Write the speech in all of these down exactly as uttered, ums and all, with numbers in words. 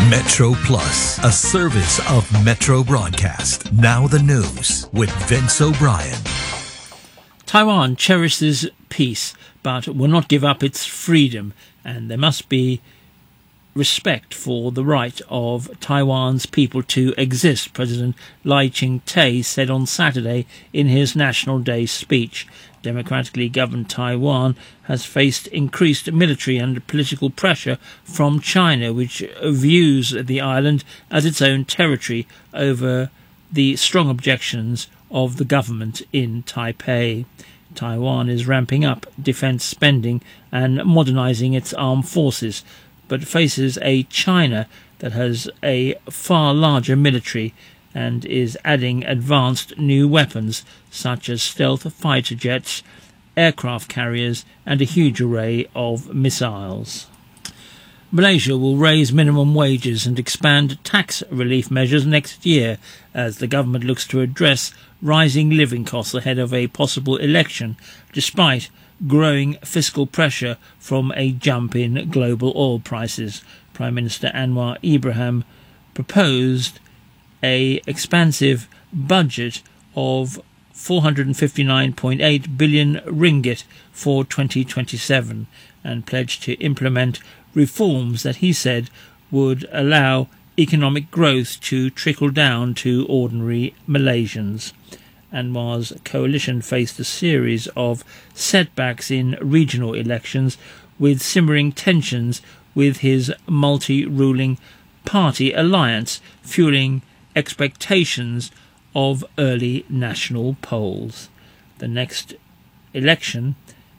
Metro Plus, a service of Metro Broadcast. Now the news with Vince O'Brien. Taiwan cherishes peace, but will not give up its freedom, and there must be respect for the right of Taiwan's people to exist, President Lai Ching-te said on Saturday in his National Day speech. Democratically governed Taiwan has faced increased military and political pressure from China, which views the island as its own territory over the strong objections of the government in Taipei. Taiwan is ramping up defence spending and modernising its armed forces, but faces a China that has a far larger military and is adding advanced new weapons such as stealth fighter jets, aircraft carriers and a huge array of missiles. Malaysia will raise minimum wages and expand tax relief measures next year as the government looks to address rising living costs ahead of a possible election, despite growing fiscal pressure from a jump in global oil prices. Prime Minister Anwar Ibrahim proposed a expansive budget of four hundred fifty-nine point eight billion ringgit for twenty twenty-seven and pledged to implement reforms that he said would allow economic growth to trickle down to ordinary Malaysians. Anwar's coalition faced a series of setbacks in regional elections, with simmering tensions with his multi-ruling party alliance fueling expectations of early national polls. The next election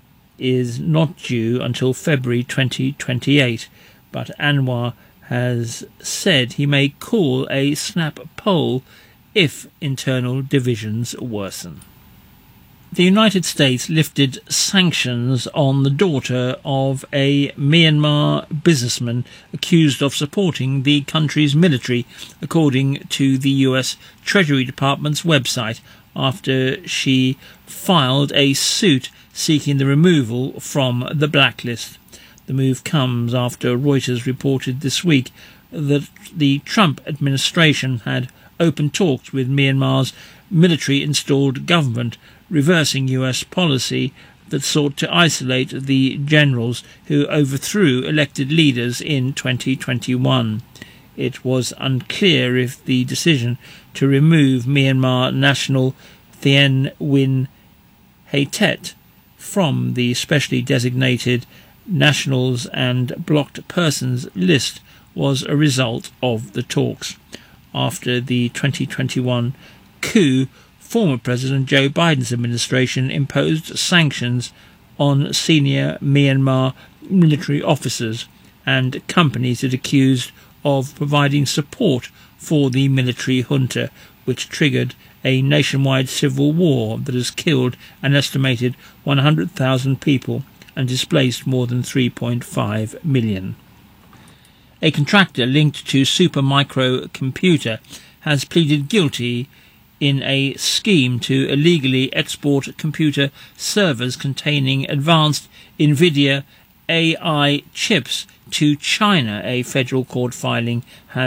is not due until February twenty twenty-eight, but Anwar has said he may call a snap poll if internal divisions worsen. The United States lifted sanctions on the daughter of a Myanmar businessman accused of supporting the country's military, according to the U S Treasury Department's website, after she filed a suit seeking the removal from the blacklist. The move comes after Reuters reported this week that the Trump administration had open talks with Myanmar's military-installed government, reversing U S policy that sought to isolate the generals who overthrew elected leaders in twenty twenty-one. It was unclear if the decision to remove Myanmar national Thein Win Haytet from the specially designated nationals and blocked persons list was a result of the talks. After the twenty twenty-one coup, former President Joe Biden's administration imposed sanctions on senior Myanmar military officers and companies it accused of providing support for the military junta, which triggered a nationwide civil war that has killed an estimated one hundred thousand people and displaced more than three point five million. A contractor linked to Supermicro Computer has pleaded guilty in a scheme to illegally export computer servers containing advanced NVIDIA A I chips to China. A federal court filing has